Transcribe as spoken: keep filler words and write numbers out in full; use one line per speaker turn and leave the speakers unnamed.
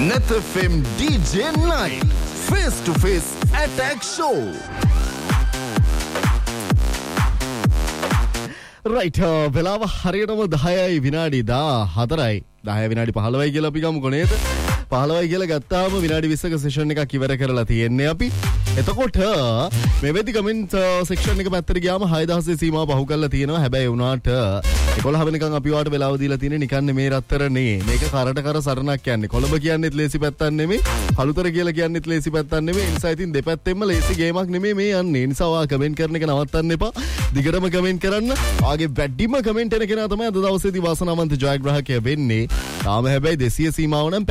Net F M D J Night Face to Face Attack Show. Right, වෙලාව හරියටම දහයයි විනාඩි දාහතරයි. දහය විනාඩි පහළොවයි කියලා අපි ගමුකෝ නේද? පහළොවයි කියලා ගත්තාම විනාඩි විස්සක සෙෂන් එකක් ඉවර කරලා තියෙන්නේ අපි. එතකොට මේ වෙද්දි කමෙන්ට් සෙක්ෂන් එක පැත්තට ගියාම හය දහසේ සීමාව පහු කරලා තියෙනවා. හැබැයි වුණාට එකොළහ වෙනකන් අපි වාට වෙලාව දීලා තියෙන්නේ නිකන් මේ රත්තරනේ. මේක කරට කර සරණක් යන්නේ. කොළඹ කියන්නේත් ලේසි පැත්තක් නෙමෙයි. කළුතර කියලා කියන්නේත් ලේසි පැත්තක් නෙමෙයි. ඒ නිසා ඉතින් දෙපැත්තෙන්ම ලේසි ගේමක් නෙමෙයි මේ යන්නේ. ඒ නිසා ඔයා කමෙන්ට් කරන එක නවත්තන්න එපා. දිගටම කමෙන්ට් කරන්න. ආගේ වැඩිම කමෙන්ට් එන කෙනා තමයි අද දවසේදී වාසනාවන්ත ජයග්‍රාහකයා වෙන්නේ. තාම හැබැයි දෙසිය සීමාව නම්